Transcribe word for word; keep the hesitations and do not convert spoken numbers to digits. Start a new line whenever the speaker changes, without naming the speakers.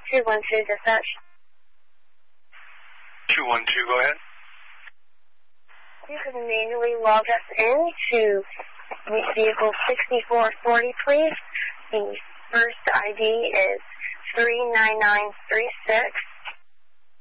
two one two, dispatch.
two one two, go ahead.
You can manually log us in to vehicle sixty-four forty, please. The first I D is three nine nine three six.